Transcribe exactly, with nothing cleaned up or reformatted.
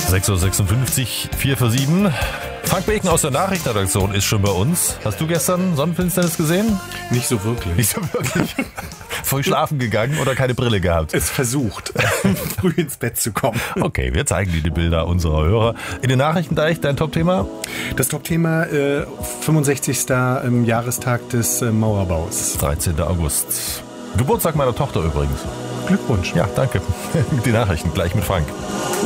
sechs Uhr sechsundfünfzig, vier vor sieben. Frank Beken aus der Nachrichtenredaktion ist schon bei uns. Hast du gestern Sonnenfinsternis gesehen? Nicht so wirklich. Nicht so wirklich. Früh schlafen gegangen oder keine Brille gehabt? Es versucht, früh ins Bett zu kommen. Okay, wir zeigen dir die Bilder unserer Hörer. In den Nachrichten gleich dein Top-Thema? Das Top-Thema, äh, fünfundsechzigsten Jahrestag des äh, Mauerbaus. dreizehnten August. Geburtstag meiner Tochter übrigens. Glückwunsch. Ja, danke. Die Nachrichten gleich mit Frank.